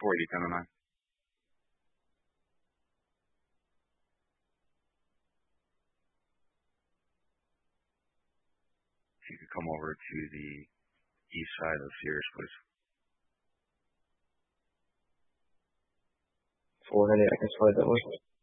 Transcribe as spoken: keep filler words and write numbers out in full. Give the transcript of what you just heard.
four eighty, ten oh nine. If you could come over to the east side of Sears, please. four ninety, I can slide that way.